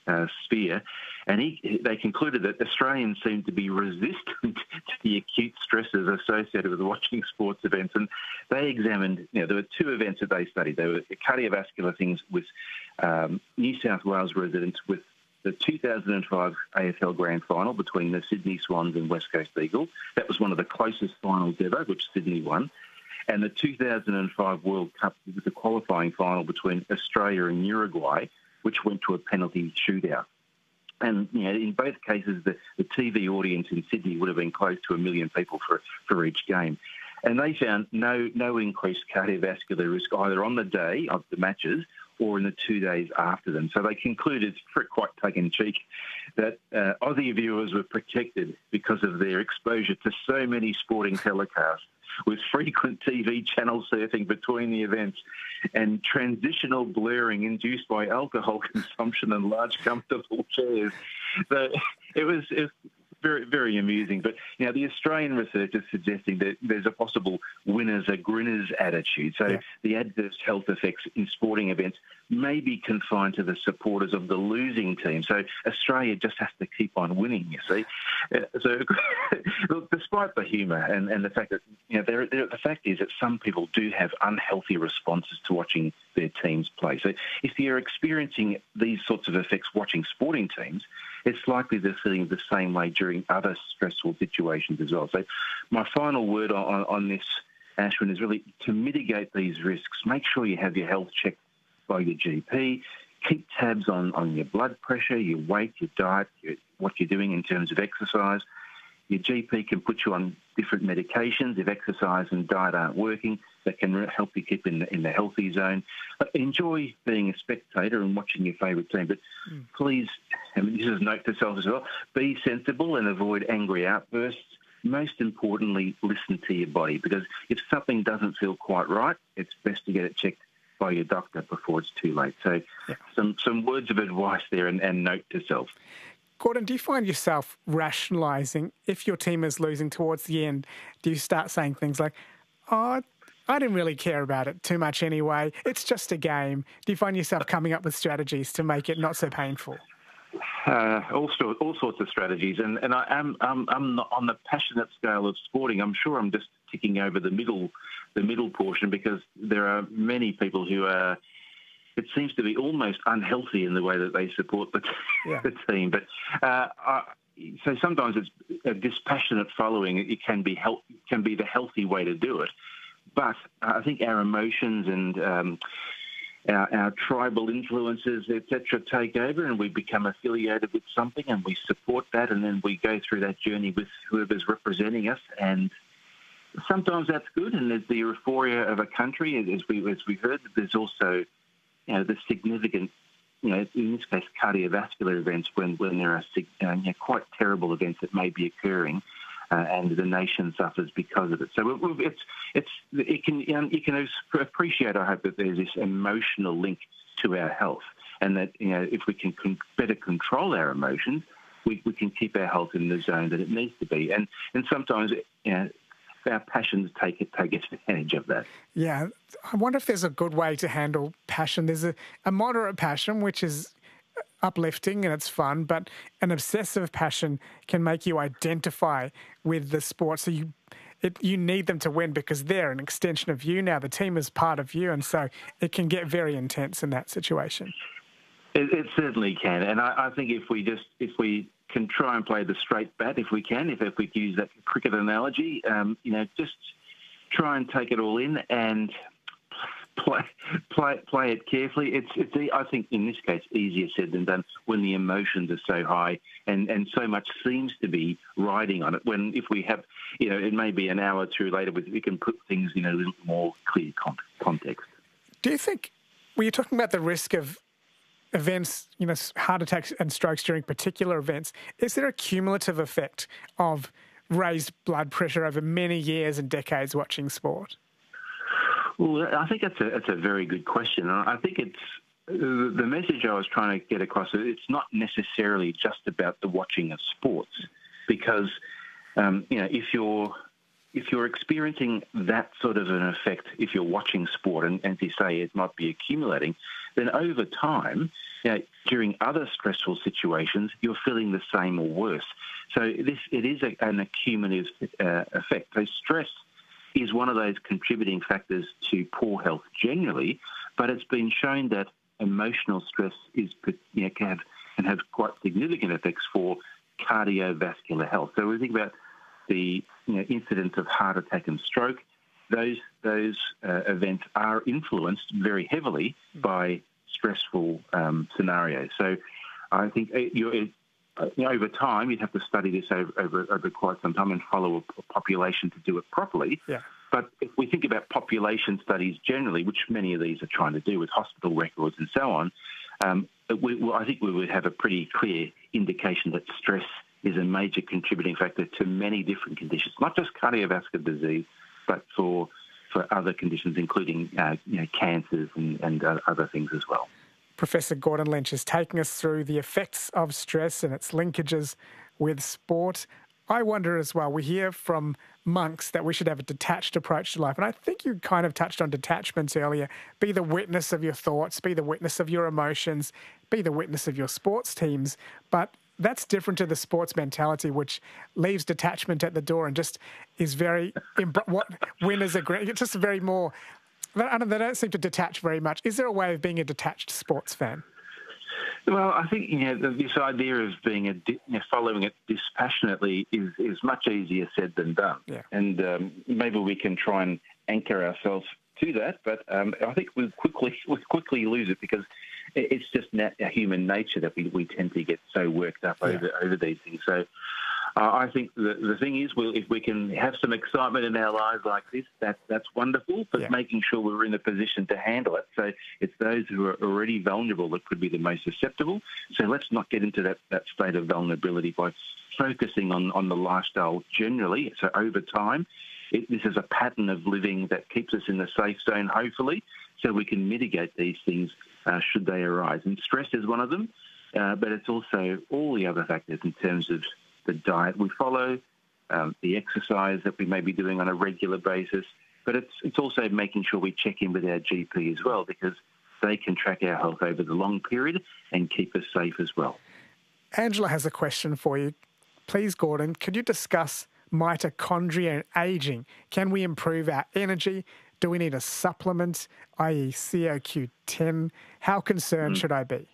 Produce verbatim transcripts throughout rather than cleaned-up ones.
uh, sphere, and he, they concluded that Australians seem to be resistant to the acute stresses associated with watching sports events. And they examined, you know, there were two events that they studied. There were cardiovascular things with um, New South Wales residents with the two thousand five A F L Grand Final between the Sydney Swans and West Coast Eagles. That was one of the closest finals ever, which Sydney won. And the two thousand five World Cup was the qualifying final between Australia and Uruguay, which went to a penalty shootout. And, you know, in both cases, the, the T V audience in Sydney would have been close to a million people for, for each game. And they found no no increased cardiovascular risk either on the day of the matches or in the two days after them. So they concluded, for quite tongue-in-cheek, that uh, Aussie viewers were protected because of their exposure to so many sporting telecasts, with frequent T V channel surfing between the events and transitional blurring induced by alcohol consumption and large comfortable chairs. So it was, it was very, very amusing. But, you know, the Australian research is suggesting that there's a possible winners are grinners attitude. So yeah. the adverse health effects in sporting events may be confined to the supporters of the losing team. So Australia just has to keep on winning, you see. Uh, so look, despite the humour and, and the fact that, you know, there, there, the fact is that some people do have unhealthy responses to watching their teams play. So if you're experiencing these sorts of effects watching sporting teams, it's likely they're feeling the same way during other stressful situations as well. So my final word on, on this, Ashwin, is really to mitigate these risks. Make sure you have your health checked by your G P. Keep tabs on, on your blood pressure, your weight, your diet, your, what you're doing in terms of exercise. Your G P can put you on different medications if exercise and diet aren't working. That can help you keep in the, in the healthy zone. But enjoy being a spectator and watching your favourite team. But mm. please, I mean, this is a note to self as well, be sensible and avoid angry outbursts. Most importantly, listen to your body, because if something doesn't feel quite right, it's best to get it checked by your doctor before it's too late. So yeah. some, some words of advice there and, and note to self. Gordon, do you find yourself rationalising if your team is losing towards the end? Do you start saying things like, oh, I didn't really care about it too much anyway. It's just a game. Do you find yourself coming up with strategies to make it not so painful? Uh, all, all sorts of strategies. And, and I am I'm, I'm not on the passionate scale of sporting. I'm sure I'm just ticking over the middle, the middle portion, because there are many people who are, it seems to be almost unhealthy in the way that they support the, yeah. the team. But uh, I, so sometimes it's a dispassionate following. It can be help, can be the healthy way to do it. But I think our emotions and um, our, our tribal influences, et cetera, take over, and we become affiliated with something, and we support that, and then we go through that journey with whoever's representing us. And sometimes that's good, and there's the euphoria of a country, as we as we heard. There's also, you know, the significant, you know, in this case, cardiovascular events when, when there are uh, you know, quite terrible events that may be occurring, uh, and the nation suffers because of it. So it's it's it can you, know, you can appreciate, I hope, that there's this emotional link to our health, and that, you know, if we can con- better control our emotions, we, we can keep our health in the zone that it needs to be. And and sometimes, you know, our passions take it, take advantage of that. Yeah. I wonder if there's a good way to handle passion. There's a, a moderate passion, which is uplifting and it's fun, but an obsessive passion can make you identify with the sport. So you it, you need them to win because they're an extension of you now. The team is part of you, and so it can get very intense in that situation. It, it certainly can. And I, I think if we just, if we can try and play the straight bat if we can, if, if we use that cricket analogy, um, you know, just try and take it all in and play play play it carefully. It's it's I think in this case easier said than done when the emotions are so high and, and so much seems to be riding on it. When if we have, you know, it may be an hour or two later, we can put things in a little more clear context. Do you think, were you talking about the risk of events, you know, heart attacks and strokes during particular events, is there a cumulative effect of raised blood pressure over many years and decades watching sport? Well, I think that's a, that's a very good question. I think it's the message I was trying to get across. It's not necessarily just about the watching of sports, because um, you know, if you're if you're experiencing that sort of an effect, if you're watching sport, and, and as you say, it might be accumulating, then over time, you know, during other stressful situations, you're feeling the same or worse. So this it is a, an accumulative uh, effect. So stress is one of those contributing factors to poor health generally, but it's been shown that emotional stress is, you know, can have, can have quite significant effects for cardiovascular health. So we think about the, you know, incidence of heart attack and stroke. Those those uh, events are influenced very heavily by stressful um, scenarios. So I think you're, you know, over time you'd have to study this over, over, over quite some time and follow a population to do it properly. Yeah. But if we think about population studies generally, which many of these are trying to do with hospital records and so on, um, we, well, I think we would have a pretty clear indication that stress is a major contributing factor to many different conditions, not just cardiovascular disease, but for for other conditions, including uh, you know, cancers and, and uh, other things as well. Professor Gordon Lynch is taking us through the effects of stress and its linkages with sport. I wonder as well, we hear from monks that we should have a detached approach to life. And I think you kind of touched on detachments earlier. Be the witness of your thoughts, be the witness of your emotions, be the witness of your sports teams. But that's different to the sports mentality, which leaves detachment at the door and just is very, what winners are great. It's just very more, I don't, they don't seem to detach very much. Is there a way of being a detached sports fan? Well, I think, you know, this idea of being a, you know, following it dispassionately is, is much easier said than done. Yeah. And um, maybe we can try and anchor ourselves to that, but um, I think we quickly we quickly lose it because it's just nat- human nature that we, we tend to get so worked up yeah. over over these things. So uh, I think the the thing is, we'll, if we can have some excitement in our lives like this, that that's wonderful. But yeah. making sure we're in a position to handle it. So it's those who are already vulnerable that could be the most susceptible. So let's not get into that, that state of vulnerability by focusing on, on the lifestyle generally. So over time, it, this is a pattern of living that keeps us in the safe zone, hopefully, so we can mitigate these things uh, should they arise. And stress is one of them, uh, but it's also all the other factors in terms of the diet we follow, um, the exercise that we may be doing on a regular basis, but it's it's also making sure we check in with our G P as well, because they can track our health over the long period and keep us safe as well. Angela has a question for you. Please, Gordon, could you discuss mitochondria and ageing? Can we improve our energy? Do we need a supplement, that is C O Q ten? How concerned mm. should I be?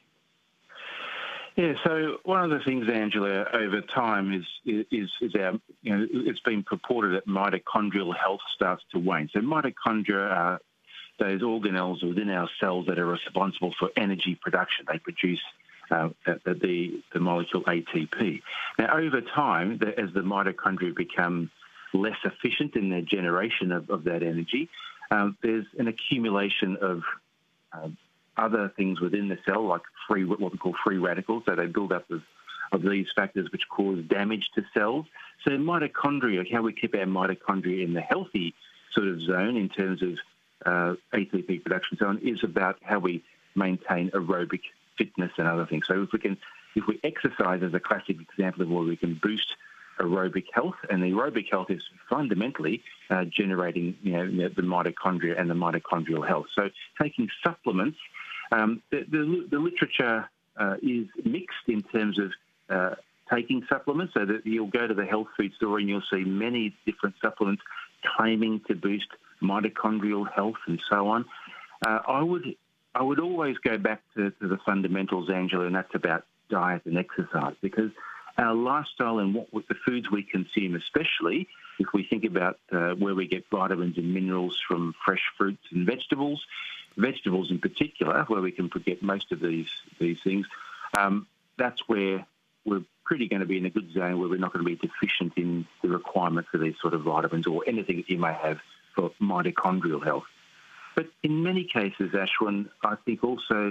Yeah, so one of the things, Angela, over time is is is our, you know, it's been purported that mitochondrial health starts to wane. So mitochondria are those organelles within our cells that are responsible for energy production. They produce uh, the, the the molecule A T P. Now, over time, the, as the mitochondria become less efficient in their generation of, of that energy, um, there's an accumulation of uh, other things within the cell, like free, what we call free radicals. So they build up of, of these factors which cause damage to cells. So mitochondria, how we keep our mitochondria in the healthy sort of zone in terms of uh, A T P production zone, is about how we maintain aerobic fitness and other things. So if we can, if we exercise as a classic example of where we can boost aerobic health, and the aerobic health is fundamentally uh, generating, you know, the mitochondria and the mitochondrial health. So taking supplements, um, the, the, the literature uh, is mixed in terms of uh, taking supplements, so that you'll go to the health food store and you'll see many different supplements claiming to boost mitochondrial health and so on. Uh, I would I would always go back to, to the fundamentals, Angela, and that's about diet and exercise, because our lifestyle and what the foods we consume, especially if we think about uh, where we get vitamins and minerals from fresh fruits and vegetables, vegetables in particular, where we can get most of these these things, um, that's where we're pretty going to be in a good zone where we're not going to be deficient in the requirements of these sort of vitamins or anything that you may have for mitochondrial health. But in many cases, Ashwin, I think also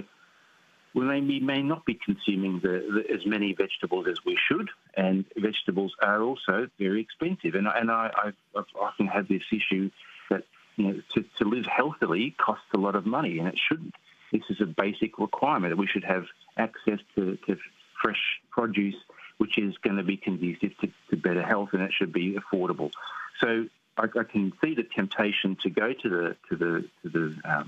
we may, we may not be consuming the, the, as many vegetables as we should, and vegetables are also very expensive. And, and I, I've, I've often had this issue that, you know, to, to live healthily costs a lot of money, and it shouldn't. This is a basic requirement that we should have access to, to fresh produce, which is going to be conducive to, to better health, and it should be affordable. So I, I can see the temptation to go to the to the to the um,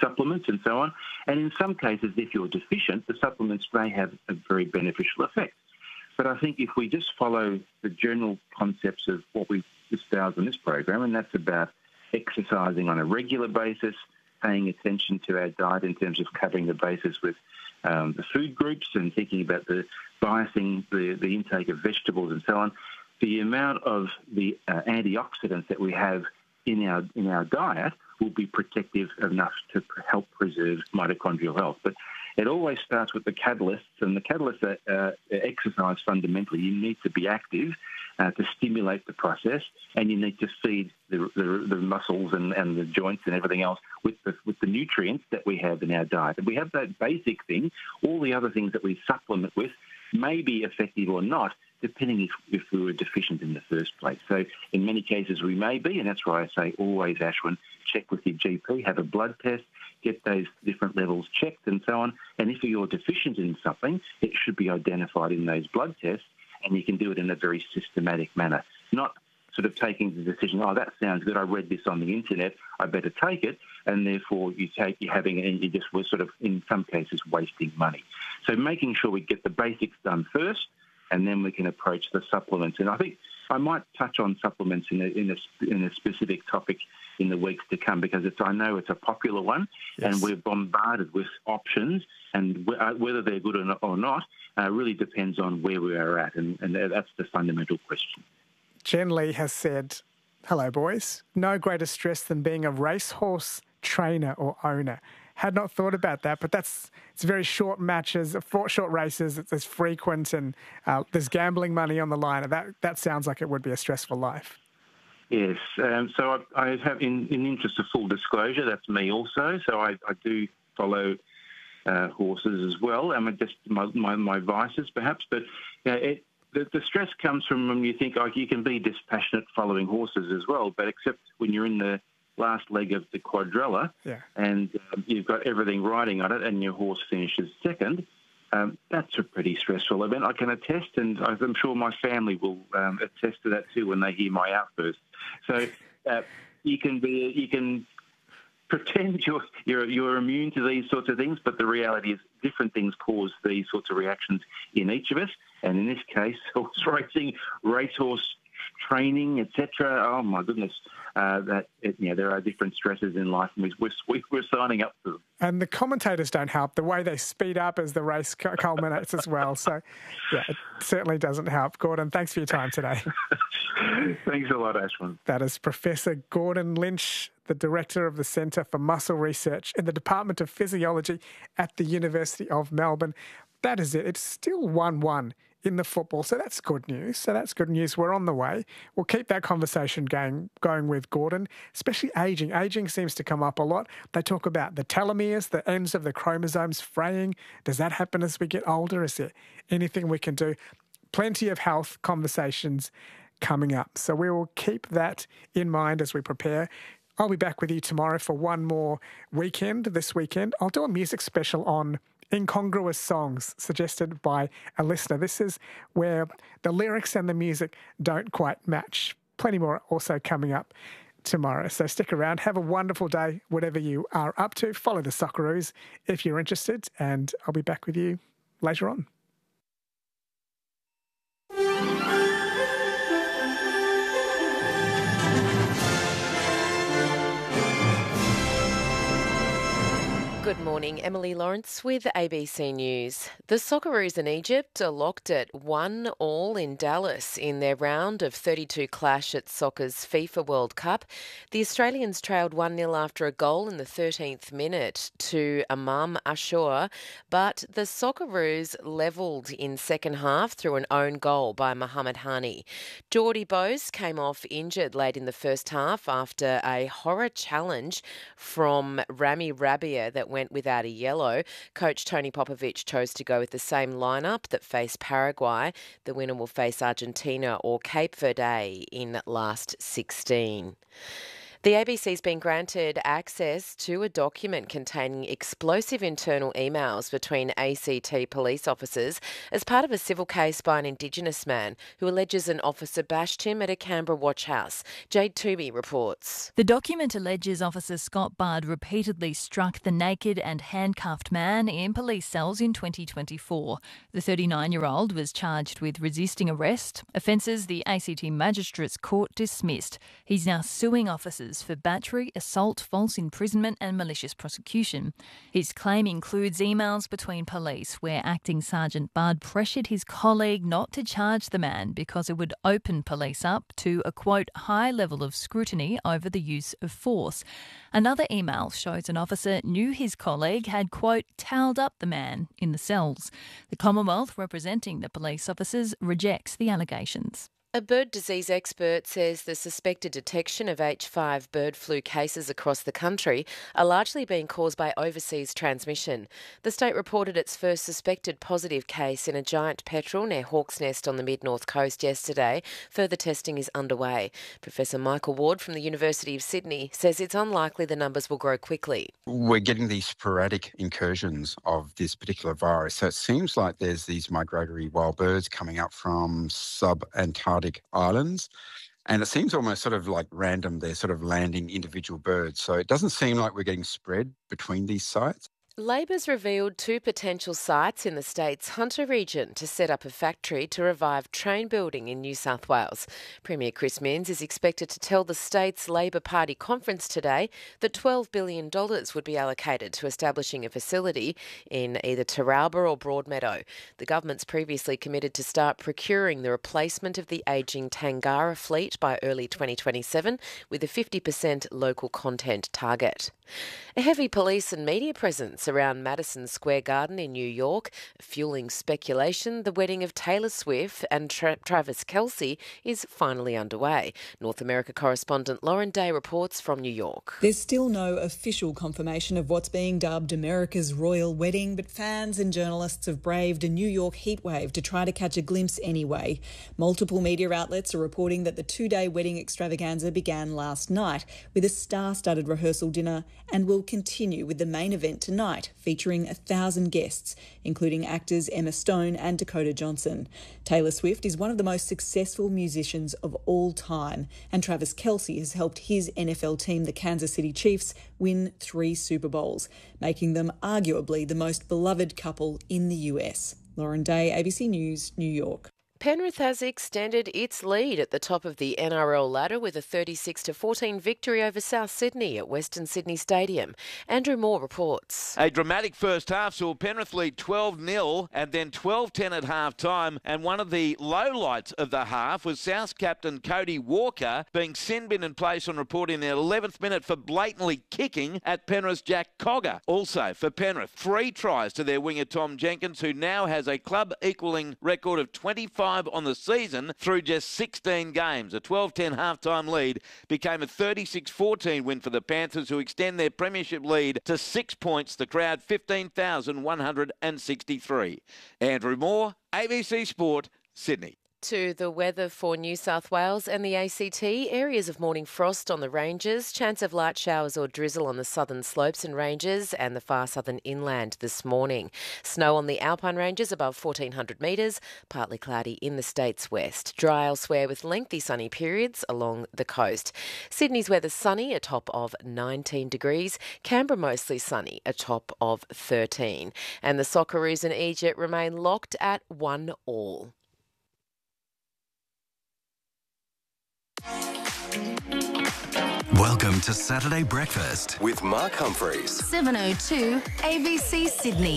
supplements and so on. And in some cases, if you're deficient, the supplements may have a very beneficial effect. But I think if we just follow the general concepts of what we espouse in this program, and that's about exercising on a regular basis, paying attention to our diet in terms of covering the basis with um, the food groups and thinking about the biasing the, the intake of vegetables and so on, the amount of the uh, antioxidants that we have in our in our diet will be protective enough to help preserve mitochondrial health. But it always starts with the catalysts, and the catalysts are uh, exercise fundamentally. You need to be active uh, to stimulate the process, and you need to feed the, the, the muscles and, and the joints and everything else with the, with the nutrients that we have in our diet. And we have that basic thing. All the other things that we supplement with may be effective or not, depending if, if we were deficient in the first place. So in many cases we may be, and that's why I say always, Ashwin, check with your G P, have a blood test, get those different levels checked and so on. And if you're deficient in something, it should be identified in those blood tests, and you can do it in a very systematic manner, not sort of taking the decision, oh, that sounds good, I read this on the internet, I better take it, and therefore you take, you're having, and you just were sort of, in some cases, wasting money. So making sure we get the basics done first, and then we can approach the supplements. And I think I might touch on supplements in a, in a, in a specific topic in the weeks to come, because it's, I know it's a popular one, yes. And we're bombarded with options, and whether they're good or not uh, really depends on where we are at, and, and that's the fundamental question. Jen Lee has said, hello, boys. No greater stress than being a racehorse trainer or owner. Had not thought about that, but that's it's very short matches, short races. It's, it's frequent, and uh, there's gambling money on the line. And that that sounds like it would be a stressful life. Yes. Um, so I, I have, in, in the interest of full disclosure, that's me also. So I, I do follow uh, horses as well. I mean, just my, my, my vices, perhaps, but you know, it. The, the stress comes from when you think, like, you can be dispassionate following horses as well, but except when you're in the last leg of the quadrella, yeah. and um, you've got everything riding on it and your horse finishes second, um, that's a pretty stressful event. I can attest, and I'm sure my family will um, attest to that too when they hear my outbursts. So uh, you can be, you can pretend you're, you're you're immune to these sorts of things, but the reality is different things cause these sorts of reactions in each of us. And in this case, horse racing, racehorse training, et cetera. Oh my goodness, uh, that it, you know, there are different stresses in life, and we're, we're we're signing up for them. And the commentators don't help. The way they speed up as the race culminates as well. So, yeah, it certainly doesn't help. Gordon, thanks for your time today. Thanks a lot, Ashwin. That is Professor Gordon Lynch, the Director of the Centre for Muscle Research in the Department of Physiology at the University of Melbourne. That is it. It's still one one in the football, so that's good news. So that's good news. We're on the way. We'll keep that conversation going, going with Gordon, especially ageing. Ageing seems to come up a lot. They talk about the telomeres, the ends of the chromosomes fraying. Does that happen as we get older? Is there anything we can do? Plenty of health conversations coming up. So we will keep that in mind as we prepare. I'll be back with you tomorrow for one more weekend. This weekend, I'll do a music special on incongruous songs suggested by a listener. This is where the lyrics and the music don't quite match. Plenty more also coming up tomorrow. So stick around. Have a wonderful day, whatever you are up to. Follow the Socceroos if you're interested, and I'll be back with you later on. Good morning, Emily Lawrence with A B C News. The Socceroos in Egypt are locked at one all in Dallas in their round of thirty-two clash at soccer's FIFA World Cup. The Australians trailed one nil after a goal in the thirteenth minute to Imam Ashur, but the Socceroos levelled in second half through an own goal by Mohamed Hani. Geordie Bose came off injured late in the first half after a horror challenge from Rami Rabia that went without a yellow. Coach Tony Popovic chose to go with the same lineup that faced Paraguay. The winner will face Argentina or Cape Verde in last sixteen. The A B C's been granted access to a document containing explosive internal emails between A C T police officers as part of a civil case by an Indigenous man who alleges an officer bashed him at a Canberra watch house. Jade Toomey reports. The document alleges Officer Scott Budd repeatedly struck the naked and handcuffed man in police cells in twenty twenty-four. The thirty-nine-year-old was charged with resisting arrest, offences the A C T Magistrates Court dismissed. He's now suing officers for battery, assault, false imprisonment and malicious prosecution. His claim includes emails between police where Acting Sergeant Budd pressured his colleague not to charge the man because it would open police up to a, quote, high level of scrutiny over the use of force. Another email shows an officer knew his colleague had, quote, towelled up the man in the cells. The Commonwealth, representing the police officers, rejects the allegations. A bird disease expert says the suspected detection of H five bird flu cases across the country are largely being caused by overseas transmission. The state reported its first suspected positive case in a giant petrel near Hawk's Nest on the mid-north coast yesterday. Further testing is underway. Professor Michael Ward from the University of Sydney says it's unlikely the numbers will grow quickly. We're getting these sporadic incursions of this particular virus. So it seems like there's these migratory wild birds coming up from sub-Antarctic islands, and it seems almost sort of like random. They're sort of landing individual birds. So it doesn't seem like we're getting spread between these sites. Labor's revealed two potential sites in the state's Hunter region to set up a factory to revive train building in New South Wales. Premier Chris Minns is expected to tell the state's Labor Party conference today that twelve billion dollars would be allocated to establishing a facility in either Taralba or Broadmeadow. The government's previously committed to start procuring the replacement of the ageing Tangara fleet by early twenty twenty-seven with a fifty percent local content target. A heavy police and media presence around Madison Square Garden in New York, fueling speculation the wedding of Taylor Swift and Tra- Travis Kelce is finally underway. North America correspondent Lauren Day reports from New York. There's still no official confirmation of what's being dubbed America's royal wedding, but fans and journalists have braved a New York heatwave to try to catch a glimpse anyway. Multiple media outlets are reporting that the two-day wedding extravaganza began last night with a star-studded rehearsal dinner and will continue with the main event tonight, featuring a thousand guests, including actors Emma Stone and Dakota Johnson. Taylor Swift is one of the most successful musicians of all time, and Travis Kelce has helped his N F L team, the Kansas City Chiefs, win three Super Bowls, making them arguably the most beloved couple in the U S. Lauren Day, A B C News, New York. Penrith has extended its lead at the top of the N R L ladder with a thirty-six to fourteen victory over South Sydney at Western Sydney Stadium. Andrew Moore reports. A dramatic first half saw Penrith lead twelve nil and then twelve ten at half-time, and one of the lowlights of the half was South captain Cody Walker being sin-bin in place on report in the eleventh minute for blatantly kicking at Penrith's Jack Cogger. Also for Penrith, three tries to their winger Tom Jenkins, who now has a club-equalling record of twenty-five on the season through just sixteen games. A twelve ten half-time lead became a thirty-six fourteen win for the Panthers, who extend their premiership lead to six points. The crowd fifteen thousand one hundred sixty-three. Andrew Moore, A B C Sport, Sydney. To the weather for New South Wales and the A C T. Areas of morning frost on the ranges, chance of light showers or drizzle on the southern slopes and ranges and the far southern inland this morning. Snow on the Alpine ranges above fourteen hundred metres, partly cloudy in the state's west. Dry elsewhere with lengthy sunny periods along the coast. Sydney's weather sunny, a top of nineteen degrees. Canberra mostly sunny, a top of thirteen. And the Socceroos in Egypt remain locked at one all. Welcome to Saturday Breakfast with Mark Humphreys. seven oh two A B C Sydney.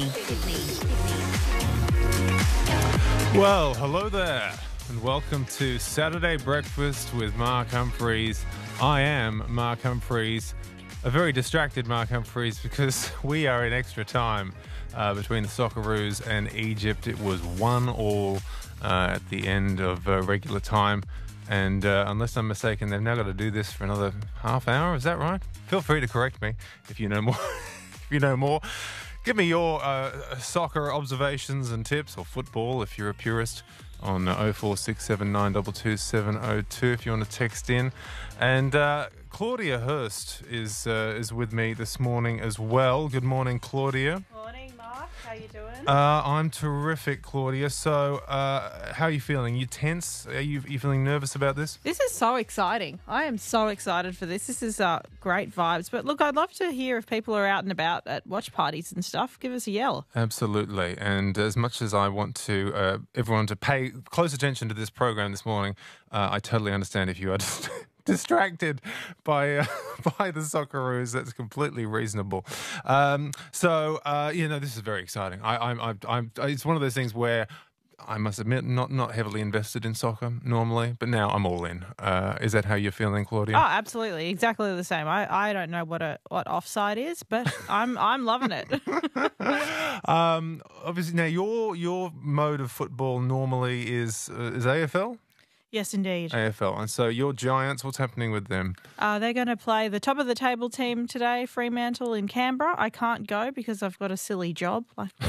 Well, hello there and welcome to Saturday Breakfast with Mark Humphreys. I am Mark Humphreys, a very distracted Mark Humphreys, because we are in extra time uh, between the Socceroos and Egypt. It was one all uh, at the end of uh, regular time. And uh, unless I'm mistaken, they've now got to do this for another half hour. Is that right? Feel free to correct me if you know more. if you know more, give me your uh, soccer observations and tips, or football if you're a purist, on oh four six seven nine two two seven oh two if you want to text in. And uh, Claudia Hurst is uh, is with me this morning as well. Good morning, Claudia. Morning, Mark. How you doing? Uh, I'm terrific, Claudia. So, uh, how are you feeling? You tense? Are you, are you feeling nervous about this? This is so exciting. I am so excited for this. This is uh, great vibes. But look, I'd love to hear if people are out and about at watch parties and stuff. Give us a yell. Absolutely. And as much as I want to uh, everyone to pay close attention to this program this morning, uh, I totally understand if you are just distracted by uh, by the Socceroos. That's completely reasonable. Um, so uh, you know, this is very exciting. I, I'm, I'm, I'm, it's one of those things where I must admit, not not heavily invested in soccer normally, but now I'm all in. Uh, is that how you're feeling, Claudia? Oh, absolutely, exactly the same. I, I don't know what a what offside is, but I'm I'm loving it. um, obviously, now your your mode of football normally is uh, is A F L. Yes, indeed. A F L. And so your Giants, what's happening with them? Uh, they're going to play the top of the table team today, Fremantle in Canberra. I can't go because I've got a silly job.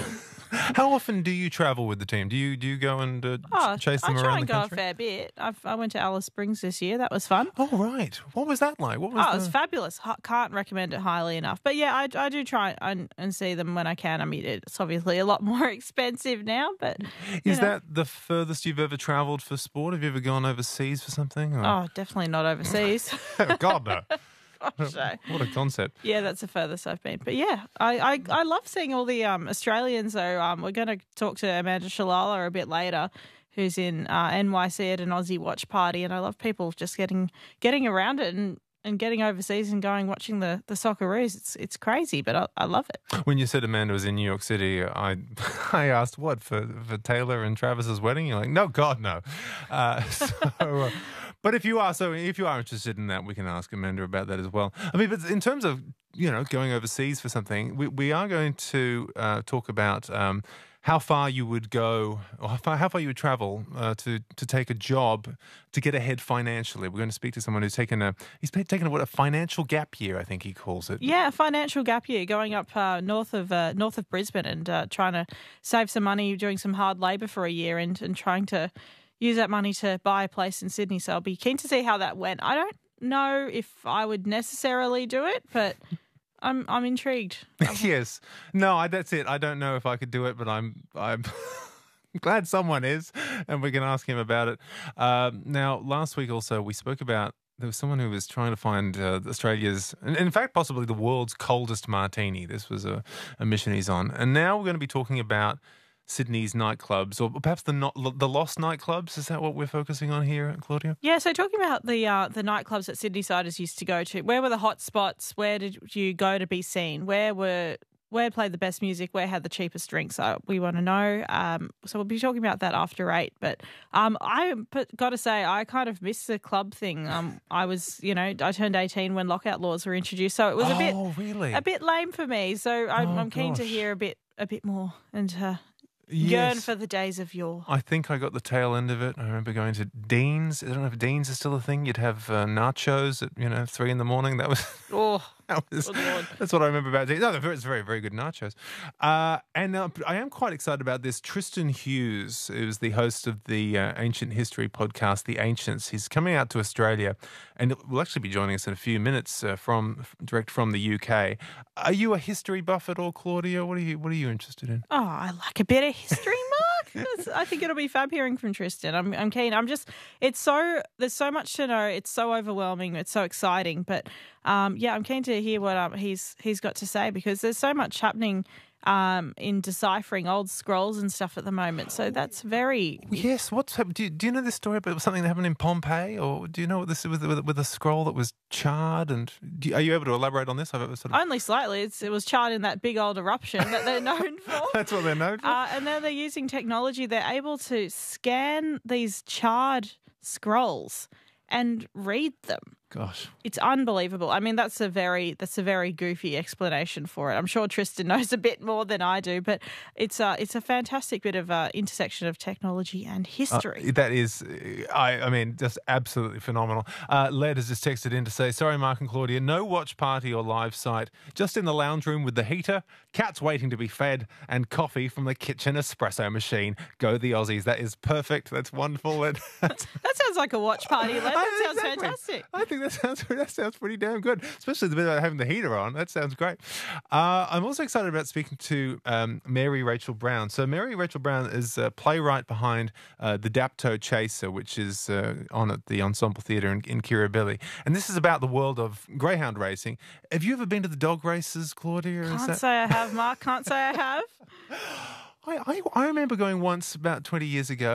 How often do you travel with the team? Do you do you go and uh, oh, chase them I around try and the go country? a fair bit. I've, I went to Alice Springs this year. That was fun. Oh, right. What was that like? What was oh, the... it was fabulous. H- can't recommend it highly enough. But yeah, I, I do try and, and see them when I can. I mean, it's obviously a lot more expensive now, but Is know. that the furthest you've ever travelled for sport? Have you ever gone overseas for something? Or... Oh, definitely not overseas. God, no. Gosh, no. What a concept. Yeah, that's the furthest I've been. But yeah, I, I, I love seeing all the um, Australians. So um, we're going to talk to Amanda Shalala a bit later, who's in uh, N Y C at an Aussie watch party. And I love people just getting getting around it and, and getting overseas and going watching the, the Socceroos. It's it's crazy, but I, I love it. When you said Amanda was in New York City, I I asked, what, for, for Taylor and Travis's wedding? You're like, no, God, no. Uh, so... Uh, But if you are so, if you are interested in that, we can ask Amanda about that as well. I mean, but in terms of, you know, going overseas for something, we, we are going to uh, talk about um, how far you would go, or how far, how far you would travel uh, to to take a job to get ahead financially. We're going to speak to someone who's taken a he's taken a, what a financial gap year, I think he calls it. Yeah, a financial gap year, going up uh, north of uh, north of Brisbane and uh, trying to save some money, doing some hard labour for a year, and and trying to use that money to buy a place in Sydney. So I'll be keen to see how that went. I don't know if I would necessarily do it, but I'm I'm intrigued. Yes. No, I, that's it. I don't know if I could do it, but I'm I'm glad someone is, and we can ask him about it. Um, now, last week also we spoke about there was someone who was trying to find uh, Australia's, and in fact, possibly the world's coldest martini. This was a, a mission he's on. And now we're going to be talking about Sydney's nightclubs, or perhaps the not, the lost nightclubs. Is that what we're focusing on here, Claudia? Yeah, so talking about the uh, the nightclubs that Sydney siders used to go to, where were the hot spots? Where did you go to be seen? Where were where played the best music? Where had the cheapest drinks? Uh, we want to know. Um, so we'll be talking about that after eight. But um, I got to say, I kind of missed the club thing. Um, I was, you know, I turned eighteen when lockout laws were introduced, so it was a bit, oh, really? a bit lame for me. So I'm, oh, I'm keen gosh. to hear a bit, a bit more and. Uh, Yes. Yearn for the days of yore. I think I got the tail end of it. I remember going to Dean's. I don't know if Dean's is still a thing. You'd have uh, nachos at, you know, three in the morning. That was... Oh, that was, good Lord. That's what I remember about Dean's. No, it's very, very good nachos. Uh, and uh, I am quite excited about this. Tristan Hughes, who's the host of the uh, ancient history podcast, The Ancients. He's coming out to Australia and will actually be joining us in a few minutes uh, from direct from the U K. Are you a history buff at all, Claudia? What are you, what are you interested in? Oh, I like a bit of history, Mark. That's- I think it'll be fab hearing from Tristan. I'm, I'm keen. I'm just, it's so, there's so much to know. It's so overwhelming. It's so exciting. But um, yeah, I'm keen to hear what um, he's he's got to say because there's so much happening um, in deciphering old scrolls and stuff at the moment. So that's very... Yes. What's happened? Do you, do you know this story about something that happened in Pompeii? Or do you know what this is with, with, with a scroll that was charred? And do you, are you able to elaborate on this? I've ever sort of... Only slightly. It's, it was charred in that big old eruption that they're known for. That's what they're known for? Uh, and now they're using technology. They're able to scan these charred scrolls and read them. Gosh. It's unbelievable. I mean, that's a very that's a very goofy explanation for it. I'm sure Tristan knows a bit more than I do, but it's a, it's a fantastic bit of uh, intersection of technology and history. Uh, that is, I, I mean, just absolutely phenomenal. Uh, Led has just texted in to say, sorry, Mark and Claudia, no watch party or live site, just in the lounge room with the heater, cats waiting to be fed, and coffee from the kitchen espresso machine. Go the Aussies. That is perfect. That's wonderful. That's, that sounds like a watch party, Led. That sounds exactly. fantastic. I think that sounds that sounds pretty damn good, especially the bit about having the heater on. That sounds great. Uh, I'm also excited about speaking to um, Mary Rachel Brown. So Mary Rachel Brown is a playwright behind uh, The Dapto Chaser, which is uh, on at the Ensemble Theatre in, in Kirribilli. And this is about the world of greyhound racing. Have you ever been to the dog races, Claudia? Is Can't that... say I have, Mark. Can't say I have. I, I, I remember going once about twenty years ago.